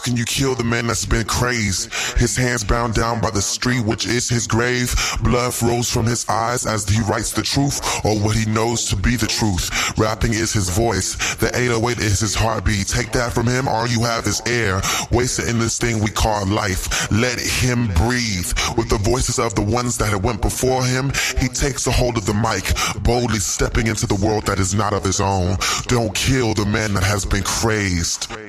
can you kill the man that's been crazed? His hands bound down by the street, which is his grave. Blood flows from his eyes as he writes the truth, or what he knows to be the truth. Rapping is his voice, the 808 is his heartbeat. Take that from him, all you have is air, wasted in this thing we call life. Let him breathe. With the voices of the ones that had went before him, he takes a hold of the mic, boldly stepping into the world that is not of his own. Don't kill the man that has been crazed.